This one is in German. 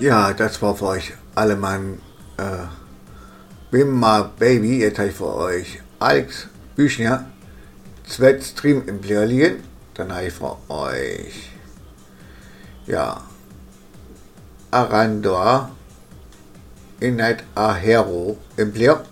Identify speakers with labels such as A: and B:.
A: Ja, das war für euch alle mein Bimmer Baby. Jetzt habe ich für euch Alex Büchner, Zweit Stream im Plierlien. Dann habe ich für euch, ja, Arandor, Inheit Ahero im Plier.